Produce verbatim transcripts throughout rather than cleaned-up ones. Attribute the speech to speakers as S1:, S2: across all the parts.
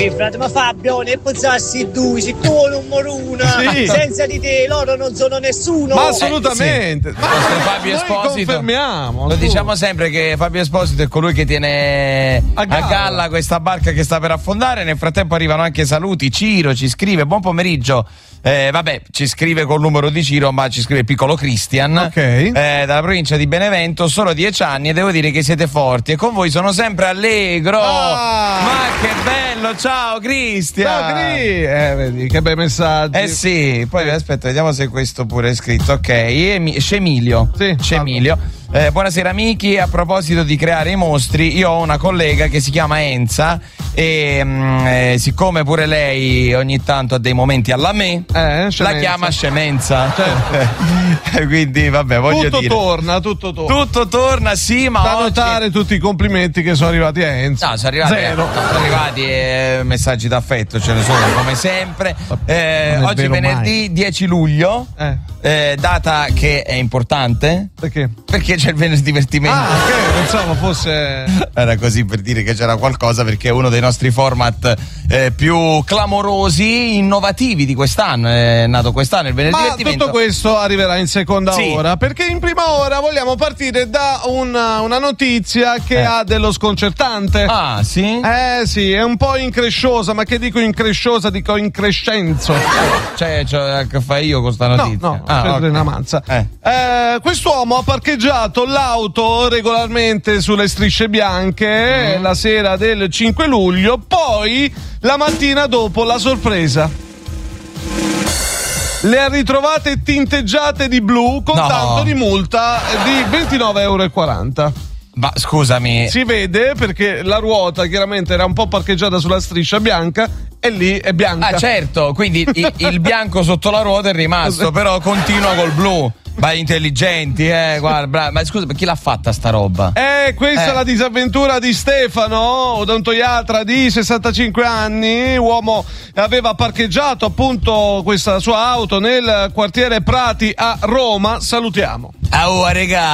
S1: Sì, frate, ma Fabio, ne pensassi due, sei tu numero uno.
S2: Sì.
S1: Senza di te loro non sono nessuno.
S2: Ma assolutamente.
S3: Eh, sì.
S2: Ma
S3: Fabio
S2: noi
S3: Esposito,
S2: confermiamo.
S3: lo
S2: tu.
S3: diciamo sempre che Fabio Esposito è colui che tiene
S2: A
S3: a
S2: galla.
S3: galla questa barca che sta per affondare. Nel frattempo arrivano anche saluti. Ciro ci scrive: buon pomeriggio. Eh, vabbè, ci scrive col numero di Ciro, ma ci scrive piccolo Christian,
S2: Ok.
S3: eh, dalla provincia di Benevento. Solo dieci anni e devo dire che siete forti e con voi sono sempre allegro.
S2: Ah.
S3: Ma che bello, ciao Christian.
S2: Ciao, Cri. Eh, vedi, che bei messaggi.
S3: Eh sì, poi aspetta, vediamo se questo pure è scritto. Ok, Emi- Scemilio.
S2: Sì,
S3: Scemilio. Eh, buonasera amici, a proposito di creare i mostri, io ho una collega che si chiama Enza e mh, eh, siccome pure lei ogni tanto ha dei momenti alla me,
S2: Eh,
S3: la
S2: scemenza.
S3: chiama Scemenza.
S2: Certo.
S3: Quindi vabbè, voglio
S2: Tutto
S3: dire.
S2: torna, tutto torna.
S3: Tutto torna, sì, ma
S2: Da
S3: oggi...
S2: notare tutti i complimenti che sono arrivati a Enzo.
S3: No, sono arrivati,
S2: Zero.
S3: sono arrivati eh, messaggi d'affetto, ce ne sono come sempre. Eh,
S2: Non è
S3: oggi
S2: vero
S3: venerdì
S2: mai.
S3: dieci luglio,
S2: Eh.
S3: eh, data che è importante
S2: Perché?
S3: perché c'è il venerdì divertimento.
S2: Ah, ok, pensavo fosse.
S3: Era così per dire che c'era qualcosa, perché è uno dei nostri format eh, più clamorosi, innovativi di quest'anno. È nato quest'anno il venerdì
S2: Ma
S3: divertimento.
S2: tutto questo arriverà in seconda
S3: Sì.
S2: ora, perché in prima ora vogliamo partire da una, una notizia che
S3: Eh.
S2: ha dello sconcertante.
S3: Ah, sì?
S2: Eh sì, è un po' incresciosa, ma che dico incresciosa, dico increscenzo.
S3: Cioè, cioè, che fai io con sta
S2: No,
S3: notizia?
S2: no,
S3: Ah,
S2: prendere
S3: ok.
S2: una manza.
S3: Eh.
S2: Eh, quest'uomo ha parcheggiato l'auto regolarmente sulle strisce bianche
S3: Mm.
S2: la sera del cinque luglio, poi la mattina dopo la sorpresa. Le ha ritrovate tinteggiate di blu con
S3: No.
S2: tanto di multa di ventinove virgola quaranta euro.
S3: Ma scusami,
S2: Si vede perché la ruota chiaramente era un po' parcheggiata sulla striscia bianca e lì è bianca.
S3: ah certo, quindi il, il bianco sotto la ruota è rimasto, però continua col blu. Ma intelligenti, eh, guarda, bravo. Ma scusa, ma chi l'ha fatta sta roba?
S2: Eh, questa
S3: Eh.
S2: è la disavventura di Stefano, odontoiatra di sessantacinque anni, uomo aveva parcheggiato appunto questa sua auto nel quartiere Prati a Roma. Salutiamo.
S3: Ah, oh,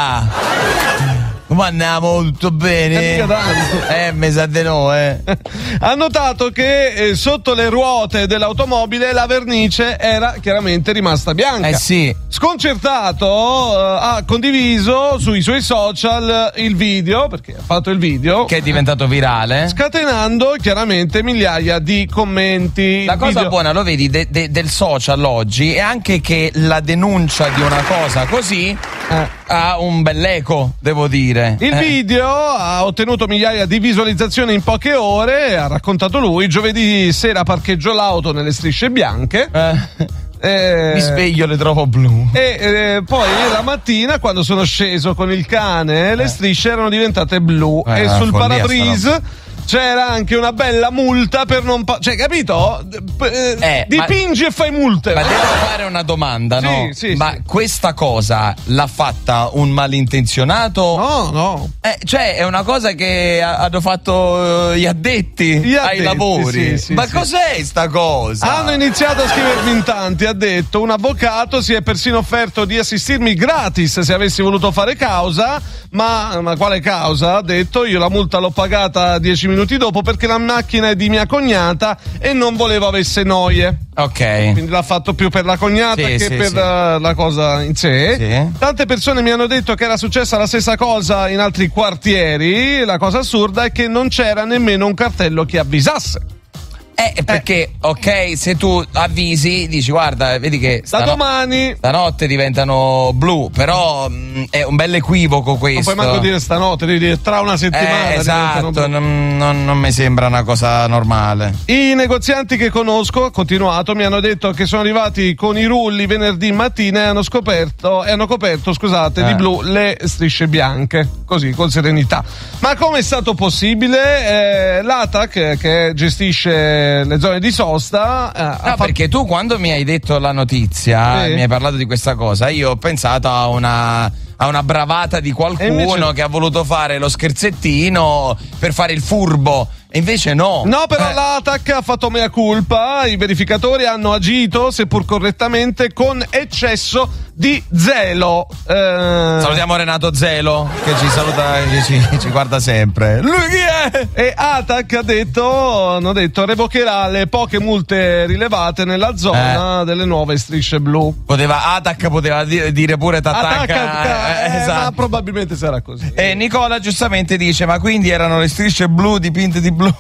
S3: regà. Come andiamo? Tutto bene?
S2: Eh, mica tanto.
S3: Eh, mi sa di no, eh.
S2: Ha notato che eh, sotto le ruote dell'automobile la vernice era chiaramente rimasta bianca.
S3: Eh sì.
S2: Sconcertato, eh, ha condiviso sui suoi social il video, perché ha fatto il video,
S3: Che è diventato virale.
S2: scatenando chiaramente migliaia di commenti.
S3: La
S2: Il
S3: cosa
S2: video-
S3: buona, lo vedi, de- de- del social oggi è anche che la denuncia di una cosa così
S2: Eh.
S3: ha un bell'eco, devo dire.
S2: Il
S3: Eh.
S2: video ha ottenuto migliaia di visualizzazioni in poche ore, ha raccontato lui. Giovedì sera parcheggio l'auto nelle strisce bianche.
S3: Eh.
S2: eh,
S3: Mi sveglio, le trovo blu.
S2: E eh, poi la mattina, quando sono sceso con il cane, le strisce erano diventate blu.
S3: Eh,
S2: e
S3: una
S2: sul
S3: follia
S2: parabrise c'era anche una bella multa per non. Pa- cioè, capito? Eh,
S3: Eh,
S2: dipingi
S3: ma-
S2: e fai multe.
S3: Ma devo fare una domanda,
S2: Sì,
S3: no?
S2: sì,
S3: Ma
S2: sì.
S3: questa cosa l'ha fatta un malintenzionato?
S2: No, no.
S3: Eh, cioè, è una cosa che ha- hanno fatto eh, gli addetti
S2: Gli
S3: ai
S2: addetti,
S3: lavori.
S2: sì, sì,
S3: Ma
S2: sì.
S3: cos'è sta cosa?
S2: Hanno iniziato a scrivermi in tanti, ha detto. Un avvocato si è persino offerto di assistirmi gratis se avessi voluto fare causa, ma, ma quale causa? Ha detto, io la multa l'ho pagata dieci minuti dopo perché la macchina è di mia cognata e non volevo avesse noie.
S3: Ok.
S2: Quindi l'ha fatto più per la cognata
S3: Sì,
S2: che
S3: sì,
S2: per
S3: sì.
S2: la, la cosa in sé.
S3: Sì.
S2: Tante persone mi hanno detto che era successa la stessa cosa in altri quartieri. La cosa assurda è che non c'era nemmeno un cartello che avvisasse.
S3: Eh, perché, ok, se tu avvisi, dici, guarda, vedi che
S2: Da
S3: stano-
S2: domani.
S3: stanotte diventano blu, però mh, è un bel equivoco
S2: Non
S3: questo.
S2: puoi manco dire stanotte, devi dire tra una settimana.
S3: Eh,
S2: diventano
S3: esatto,
S2: blu.
S3: non, non- non mi sembra una cosa normale.
S2: I negozianti che conosco, continuato, mi hanno detto che sono arrivati con i rulli venerdì mattina e hanno scoperto, e hanno coperto, scusate,
S3: Eh.
S2: di blu le strisce bianche, così, con serenità. Ma come è stato possibile? Eh, L'A T A C, che gestisce le zone di sosta, eh, ha
S3: No,
S2: fatto-
S3: perché tu quando mi hai detto la notizia,
S2: Sì.
S3: mi hai parlato di questa cosa, io ho pensato a una, a una bravata di
S2: E
S3: qualcuno
S2: invece-
S3: che ha voluto fare lo scherzettino per fare il furbo. E invece no.
S2: No, però
S3: Eh,
S2: l'A T A C ha fatto mea culpa, i verificatori hanno agito, seppur correttamente, con eccesso di Zelo. Eh...
S3: Salutiamo Renato Zelo che ci saluta, che ci, ci guarda sempre. Lui chi è?
S2: E Atac ha detto, hanno detto, revocherà le poche multe rilevate nella zona eh. delle nuove strisce blu.
S3: Poteva Atac poteva dire, dire pure t'attacca,
S2: eh,
S3: eh, esatto.
S2: Ma probabilmente sarà così.
S3: E Nicola giustamente dice: ma quindi erano le strisce blu dipinte di blu?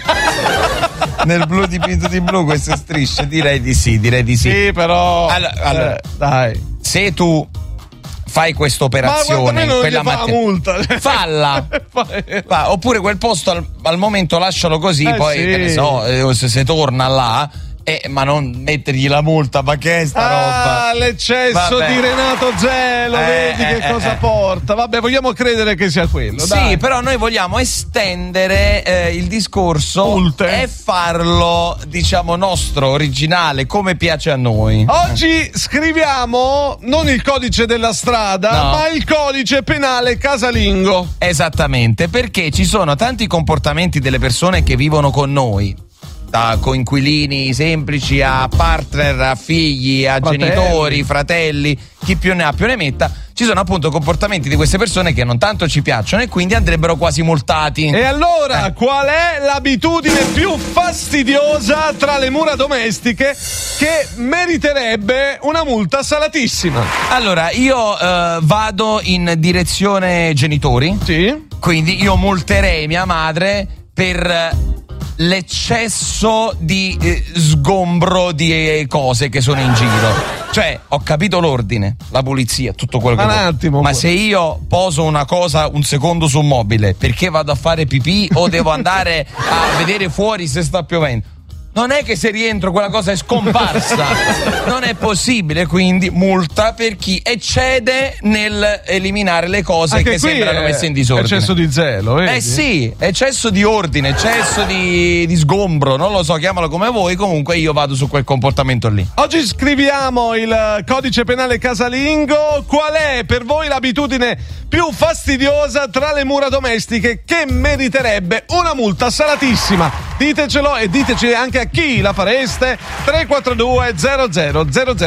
S3: Nel blu dipinto di blu queste strisce? Direi di sì, direi di sì.
S2: Sì, però
S3: allora, allora
S2: eh, dai.
S3: Se tu fai questa operazione in quella mattina,
S2: multa.
S3: Falla. Va, oppure quel posto al, al momento lascialo così, eh poi sì. Che ne so, se, se torna là. Eh, ma non mettergli la multa, ma che è sta
S2: ah,
S3: roba?
S2: L'eccesso
S3: Vabbè.
S2: di Renato Zelo,
S3: eh,
S2: vedi
S3: eh,
S2: che
S3: eh,
S2: cosa
S3: eh.
S2: porta. Vabbè, vogliamo credere che sia quello.
S3: Sì,
S2: dai.
S3: però noi vogliamo estendere eh, il discorso
S2: Multe.
S3: e farlo, diciamo, nostro, originale, come piace a noi.
S2: Oggi scriviamo non il codice della strada,
S3: no.
S2: ma il codice penale casalingo.
S3: Esattamente, perché ci sono tanti comportamenti delle persone che vivono con noi, da coinquilini semplici a partner, a figli, a
S2: fratelli.
S3: genitori, fratelli, chi più ne ha più ne metta. Ci sono appunto comportamenti di queste persone che non tanto ci piacciono e quindi andrebbero quasi multati.
S2: E allora
S3: eh.
S2: qual è l'abitudine più fastidiosa tra le mura domestiche che meriterebbe una multa salatissima?
S3: Allora, io eh, vado in direzione genitori.
S2: Sì.
S3: Quindi io multerei mia madre per l'eccesso di eh, sgombro di eh, cose che sono in giro. Cioè, ho capito l'ordine, la pulizia, tutto quello che
S2: Ma un
S3: vuoi.
S2: attimo,
S3: ma
S2: poi.
S3: se io poso una cosa un secondo sul mobile perché vado a fare pipì o devo andare a vedere fuori se sta piovendo, non è che se rientro quella cosa è scomparsa. Non è possibile, quindi multa per chi eccede nel eliminare le cose
S2: Anche
S3: che
S2: qui
S3: sembrano
S2: è
S3: messe in disordine.
S2: Eccesso di zelo, vedi?
S3: Eh sì, eccesso di ordine, eccesso di, di sgombro, non lo so, chiamalo come vuoi, comunque io vado su quel comportamento lì.
S2: Oggi scriviamo il codice penale casalingo. Qual è per voi l'abitudine più fastidiosa tra le mura domestiche che meriterebbe una multa salatissima? Ditecelo e diteci anche a chi la fareste. Tre quattro due zero zero zero zero